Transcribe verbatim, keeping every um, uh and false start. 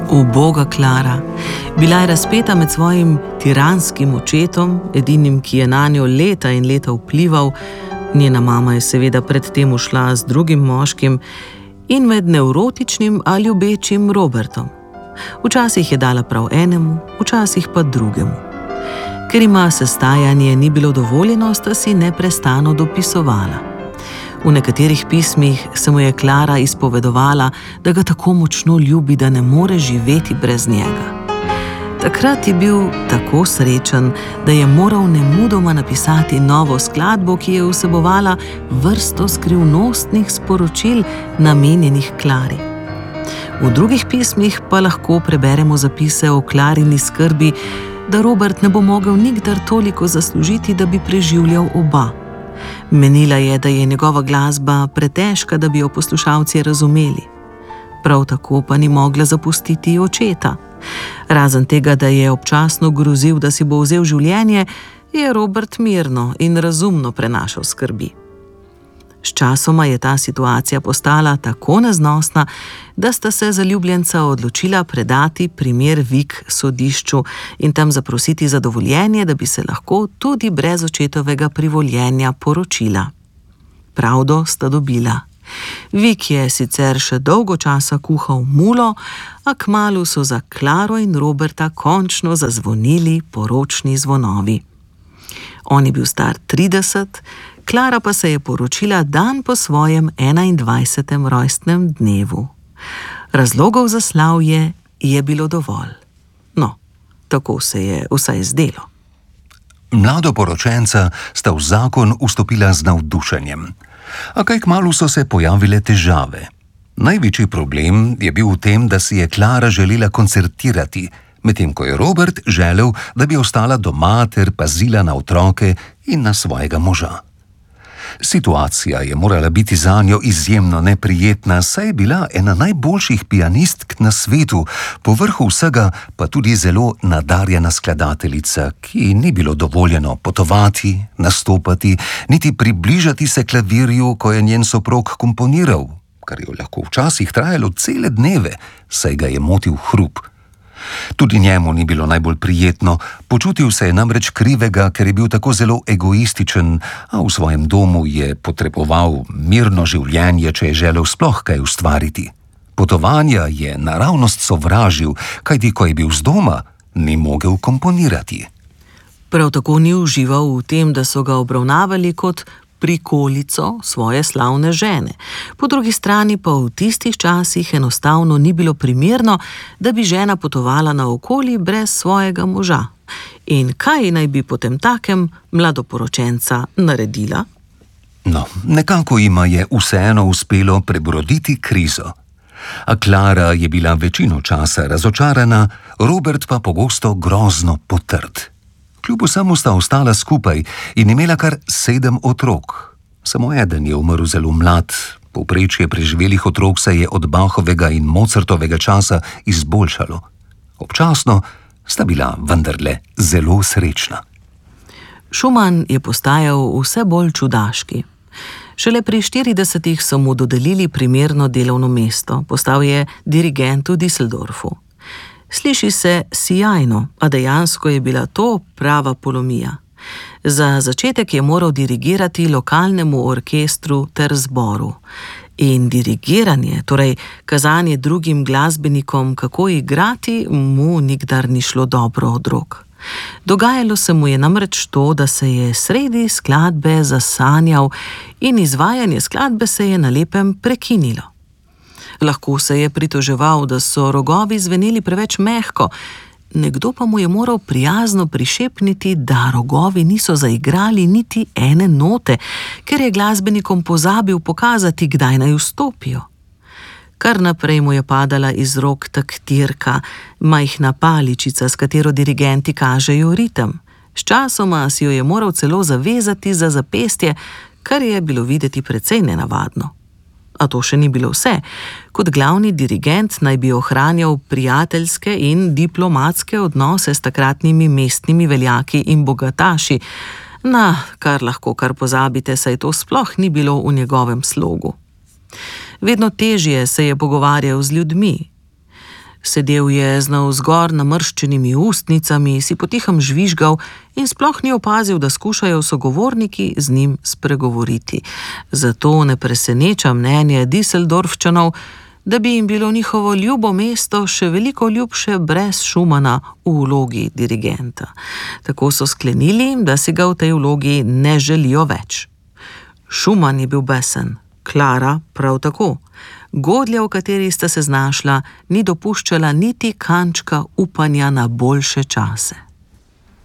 Uboga Klara. Bila je razpeta med svojim tiranskim očetom, edinim, ki je nanjo leta in leta vplival. Njena mama je seveda predtem ušla z drugim moškim, in med nevrotičnim ali ljubečim Robertom. Včasih je dala prav enemu, včasih pa drugemu. Ker ima sestajanje ni bilo dovoljeno, sta si neprestano dopisovala. V nekaterih pismih se mu je Klara izpovedovala, da ga tako močno ljubi, da ne more živeti brez njega. Takrat je bil tako srečen, da je moral nemudoma napisati novo skladbo, ki je vsebovala vrsto skrivnostnih sporočil, namenjenih Klari. V drugih pismih pa lahko preberemo zapise o Klarini skrbi, da Robert ne bo mogel nikdar toliko zaslužiti, da bi preživljal oba. Menila je, da je njegova glasba pretežka, da bi jo poslušalci razumeli. Prav tako pa ni mogla zapustiti očeta. Razen tega, da je občasno grozil, da si bo vzel življenje, je Robert mirno in razumno prenašal skrbi. Sčasoma je ta situacija postala tako neznosna, da sta se zaljubljenca odločila predati primer Vik sodišču in tam zaprositi za dovoljenje, da bi se lahko tudi brez očetovega privoljenja poročila. Pravdo sta dobila. Vik je sicer še dolgo časa kuhal mulo, a kmalu so za Klaro in Roberta končno zazvonili poročni zvonovi. On je bil star trideset, Klara pa se je poročila dan po svojem enaindvajsetem rojstnem dnevu. Razlogov za slavje je bilo dovolj. No, tako se je vsaj zdelo. Mladoporočenca sta v zakon vstopila z navdušenjem. A kaj kmalu so se pojavile težave. Največji problem je bil v tem, da si je Klara želela koncertirati, medtem ko je Robert želel, da bi ostala doma ter pazila na otroke in na svojega moža. Situacija je morala biti zanjo izjemno neprijetna, saj je bila ena najboljših pianistk na svetu, povrhu vsega pa tudi zelo nadarjena skladateljica, ki ni bilo dovoljeno potovati, nastopati, niti približati se klavirju, ko je njen soprog komponiral, kar je lahko včasih trajalo cele dneve, saj ga je motil hrup. Tudi njemu ni bilo najbolj prijetno, počutil se je namreč krivega, ker je bil tako zelo egoističen, a v svojem domu je potreboval mirno življenje, če je želel sploh kaj ustvariti. Potovanja je naravnost sovražil, kajti ko je bil z doma, ni mogel komponirati. Prav tako ni užival v tem, da so ga obravnavali kot prikolico svoje slavne žene. Po drugi strani pa v tistih časih enostavno ni bilo primerno, da bi žena potovala naokoli brez svojega moža. In kaj naj bi potem takem mladoporočenca naredila? No, nekako jima je vseeno uspelo prebroditi krizo. A Klara je bila večino časa razočarana, Robert pa pogosto grozno potrt. Kljub vsemu sta ostala skupaj in imela kar sedem otrok. Samo eden je umrl zelo mlad, povprečje preživelih otrok se je od Bachovega in Mozartovega časa izboljšalo. Občasno sta bila vendarle zelo srečna. Schumann je postajal vse bolj čudaški. Šele pri štiridesetih so mu dodelili primerno delovno mesto, postal je dirigent v Düsseldorfu. Sliši se sijajno, a dejansko je bila to prava polomija. Za začetek je moral dirigirati lokalnemu orkestru ter zboru. In dirigiranje, torej kazanje drugim glasbenikom, kako igrati, mu nikdar ni šlo dobro od rok. Dogajalo se mu je namreč to, da se je sredi skladbe zasanjal in izvajanje skladbe se je na lepem prekinilo. Lahko se je pritoževal, da so rogovi zveneli preveč mehko, nekdo pa mu je moral prijazno prišepniti, da rogovi niso zaigrali niti ene note, ker je glasbenikom pozabil pokazati, kdaj naj vstopijo. Kar naprej mu je padala iz rok taktirka, majhna paličica, s katero dirigenti kažejo ritem. Sčasoma si jo je moral celo zavezati za zapestje, kar je bilo videti precej nenavadno. A to še ni bilo vse. Kot glavni dirigent naj bi ohranjal prijateljske in diplomatske odnose s takratnimi mestnimi veljaki in bogataši, na kar lahko kar pozabite, saj to sploh ni bilo v njegovem slogu. Vedno težje se je pogovarjal z ljudmi. Sedel je z navzgor namrščenimi ustnicami, si potihem žvižgal in sploh ni opazil, da skušajo sogovorniki z njim spregovoriti. Zato ne preseneča mnenje Düsseldorfčanov, da bi jim bilo njihovo ljubo mesto še veliko ljubše brez Schumana v vlogi dirigenta. Tako so sklenili, da si ga v tej vlogi ne želijo več. Schumann je bil besen, Klara prav tako. Godlja, v kateri sta se znašla, ni dopuščala niti kančka upanja na boljše čase.